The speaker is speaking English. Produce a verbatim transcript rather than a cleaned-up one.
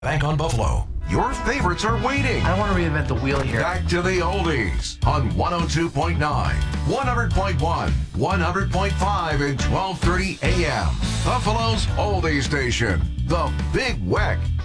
Bank on Buffalo. Your favorites are waiting. I don't want to reinvent the wheel here. Back to the oldies on one oh two point nine, one hundred point one, one hundred point five, and twelve thirty A M. Buffalo's oldie station, The Big Weck.